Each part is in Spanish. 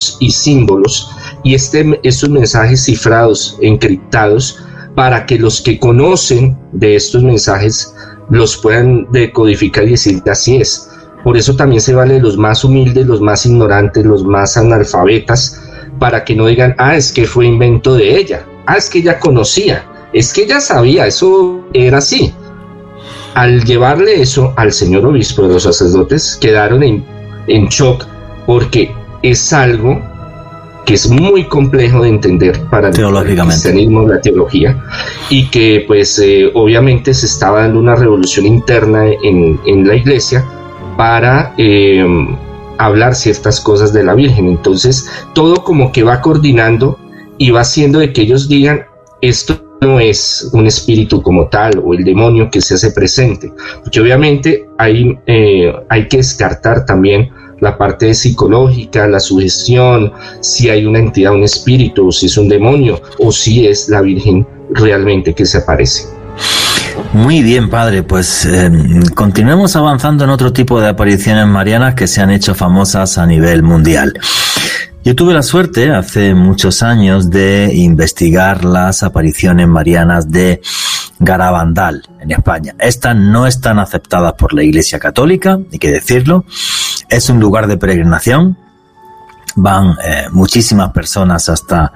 códigos y símbolos, y estos mensajes cifrados, encriptados, para que los que conocen de estos mensajes los puedan decodificar y decir que así es. Por eso también se vale los más humildes, los más ignorantes, los más analfabetas, para que no digan, es que fue invento de ella, es que ella conocía, es que ella sabía, eso era así. Al llevarle eso al señor obispo, los sacerdotes quedaron en shock, porque es algo que es muy complejo de entender para el cristianismo, la teología, y que pues obviamente se estaba dando una revolución interna en la iglesia para hablar ciertas cosas de la Virgen. Entonces todo como que va coordinando y va haciendo de que ellos digan, esto no es un espíritu como tal o el demonio que se hace presente, porque obviamente hay que descartar también la parte psicológica, la sugestión, si hay una entidad, un espíritu, o si es un demonio, o si es la Virgen realmente que se aparece. Muy bien, padre, pues continuemos avanzando en otro tipo de apariciones marianas que se han hecho famosas a nivel mundial. Yo tuve la suerte hace muchos años de investigar las apariciones marianas de Garabandal en España. Estas no están aceptadas por la Iglesia Católica, hay que decirlo. Es un lugar de peregrinación. Van muchísimas personas hasta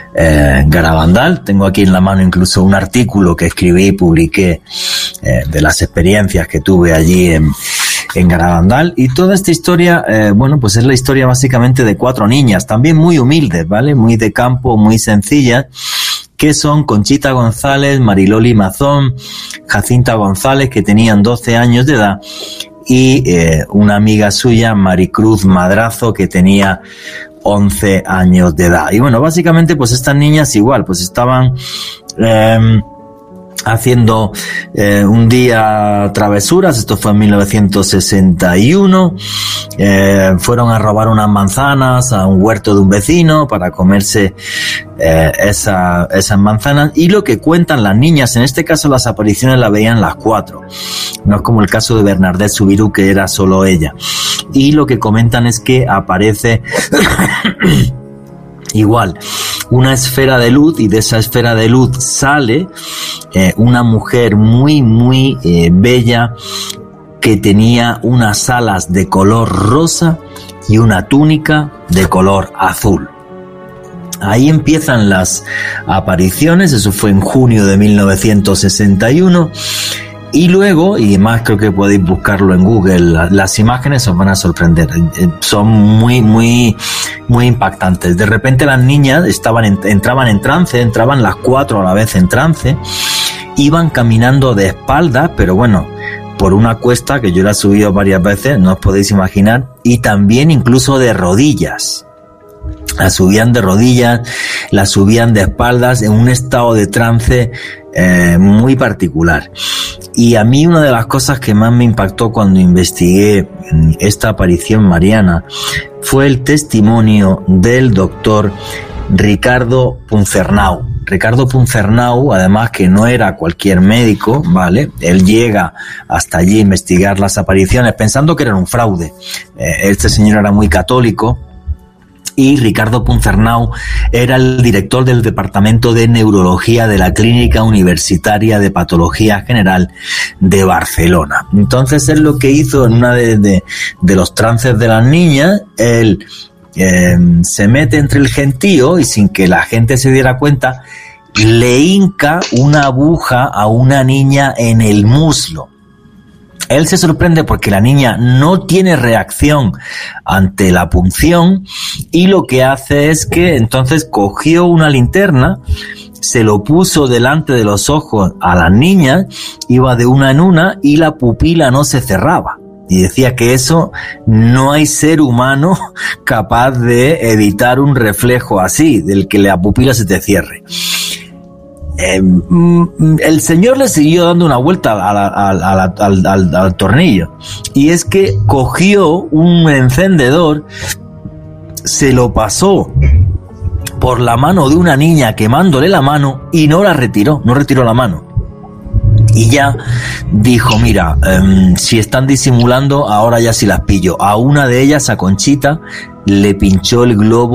Garabandal. Tengo aquí en la mano incluso un artículo que escribí y publiqué de las experiencias que tuve allí en Garabandal. Y toda esta historia, pues es la historia básicamente de 4 niñas, también muy humildes, ¿vale? Muy de campo, muy sencillas, que son Conchita González, Mariloli Mazón, Jacinta González, que tenían 12 años de edad, y una amiga suya, Maricruz Madrazo, que tenía 11 años de edad. Y bueno, básicamente pues estas niñas igual, pues estaban haciendo un día travesuras. Esto fue en 1961. Fueron a robar unas manzanas a un huerto de un vecino para comerse esas manzanas, y lo que cuentan las niñas, en este caso las apariciones las veían las 4, no es como el caso de Bernadette Soubirous, que era solo ella, y lo que comentan es que aparece igual una esfera de luz, y de esa esfera de luz sale una mujer muy muy bella, que tenía unas alas de color rosa y una túnica de color azul. Ahí empiezan las apariciones. Eso fue en junio de 1961. Y luego, y más creo que podéis buscarlo en Google, las imágenes os van a sorprender. Son muy, muy, muy impactantes. De repente las niñas entraban en trance, entraban las 4 a la vez en trance, iban caminando de espaldas, pero bueno, por una cuesta que yo la he subido varias veces, no os podéis imaginar, y también incluso de rodillas. La subían de rodillas, la subían de espaldas, en un estado de trance muy particular. Y a mí una de las cosas que más me impactó cuando investigué esta aparición mariana fue el testimonio del doctor Ricardo Puncernau. Ricardo Puncernau, además, que no era cualquier médico, ¿vale? Él llega hasta allí a investigar las apariciones pensando que era un fraude. Este señor era muy católico. Y Ricardo Puncernau era el director del Departamento de Neurología de la Clínica Universitaria de Patología General de Barcelona. Entonces él lo que hizo en una de los trances de las niñas, él se mete entre el gentío y sin que la gente se diera cuenta, le hinca una aguja a una niña en el muslo. Él se sorprende porque la niña no tiene reacción ante la punción, y lo que hace es que entonces cogió una linterna, se lo puso delante de los ojos a las niñas, iba de una en una y la pupila no se cerraba. Y decía que eso no hay ser humano capaz de evitar un reflejo así, del que la pupila se te cierre. El señor le siguió dando una vuelta al tornillo, y es que cogió un encendedor, se lo pasó por la mano de una niña quemándole la mano y no retiró la mano. Y ya dijo, mira, si están disimulando, ahora ya sí las pillo. A una de ellas, a Conchita, le pinchó el globo